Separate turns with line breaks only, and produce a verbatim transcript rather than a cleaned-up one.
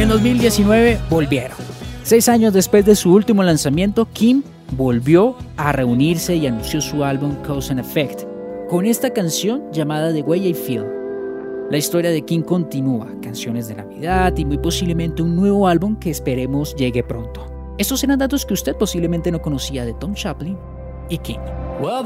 en dos mil diecinueve volvieron. Seis años después de su último lanzamiento, Kim volvió a reunirse y anunció su álbum Cause and Effect, con esta canción llamada The Way I Feel. La historia de Kim continúa, canciones de Navidad y muy posiblemente un nuevo álbum que esperemos llegue pronto. Estos eran datos que usted posiblemente no conocía de Tom Chaplin y Kim.